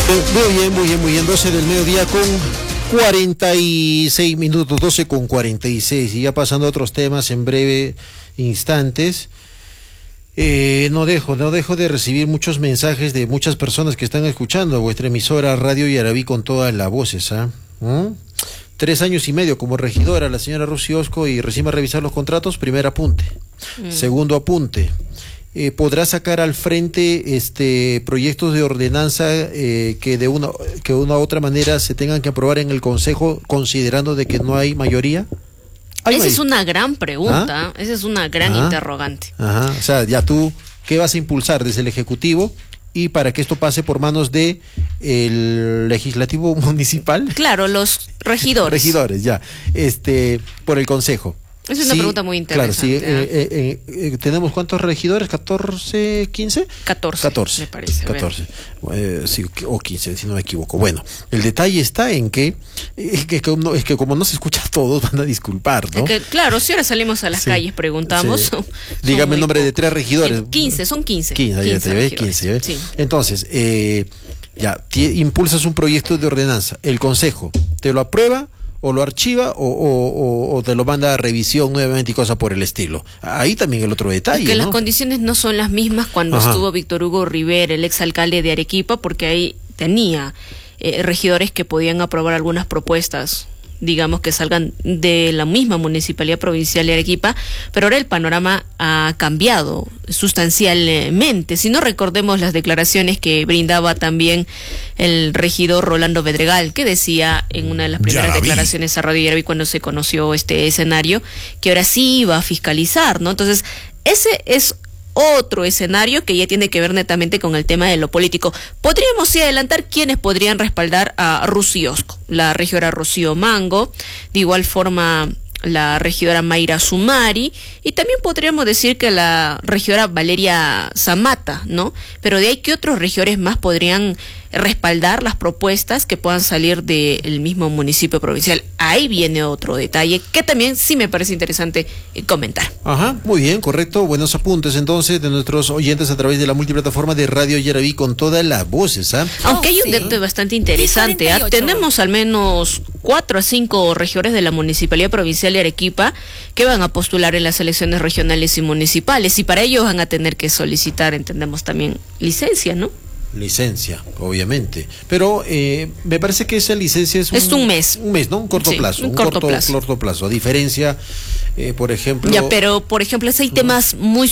Muy bien, 12 del mediodía con 46 minutos, 12 con 46, y ya pasando a otros temas en breve instantes. No dejo de recibir muchos mensajes de muchas personas que están escuchando vuestra emisora Radio Yarabí con todas las voces, ¿ah? 3 años y medio como regidora la señora Rosy Osco, y recién va a revisar los contratos. Primer apunte. Segundo apunte. Podrá sacar al frente proyectos de ordenanza que de una u otra manera se tengan que aprobar en el Consejo, considerando de que no hay mayoría. Esa es una gran pregunta. Esa es una gran interrogante. O sea, ya tú, ¿qué vas a impulsar desde el Ejecutivo y para que esto pase por manos de el Legislativo Municipal? Claro, los regidores. Regidores, ya. Por el Consejo. Es una pregunta muy interesante. Claro, sí. ¿Tenemos cuántos regidores? ¿14, 15? 14, me parece. 14. Sí, o 15, si no me equivoco. Bueno, el detalle está en que como no se escucha a todos, van a disculpar, ¿no? Claro, si ahora salimos a las calles, preguntamos. Sí. Dígame el nombre de 3 regidores. 15, son 15. 15. Sí. Entonces, ya, impulsas un proyecto de ordenanza. El Consejo te lo aprueba, o lo archiva, o te lo manda a revisión nuevamente y cosas por el estilo. Ahí también el otro detalle, que ¿no? Las condiciones no son las mismas cuando estuvo Víctor Hugo Rivera, el exalcalde de Arequipa, porque ahí tenía regidores que podían aprobar algunas propuestas, digamos, que salgan de la misma Municipalidad Provincial de Arequipa, pero ahora el panorama ha cambiado sustancialmente. Si no, recordemos las declaraciones que brindaba también el regidor Rolando Bedregal, que decía en una de las primeras declaraciones a Radio Yarabí cuando se conoció este escenario, que ahora sí iba a fiscalizar, ¿no? Entonces, ese es otro escenario que ya tiene que ver netamente con el tema de lo político. Podríamos sí adelantar quiénes podrían respaldar a Rosy Osco: la regidora Rocío Mango, de igual forma la regidora Mayra Sumari, y también podríamos decir que la regidora Valeria Zamata, ¿no? Pero de ahí, ¿qué otros regidores más podrían respaldar las propuestas que puedan salir del mismo municipio provincial? Ahí viene otro detalle que también sí me parece interesante comentar. Muy bien, correcto. Buenos apuntes entonces de nuestros oyentes a través de la multiplataforma de Radio Yarabí con todas las voces, Aunque hay un dato bastante interesante, tenemos al menos 4 a 5 regidores de la Municipalidad Provincial de Arequipa que van a postular en las elecciones regionales y municipales, y para ello van a tener que solicitar, entendemos, también licencia, ¿no? Licencia, obviamente, pero me parece que esa licencia es un mes, ¿no? Un corto plazo, un corto plazo. A diferencia, por ejemplo, pero por ejemplo hay temas muy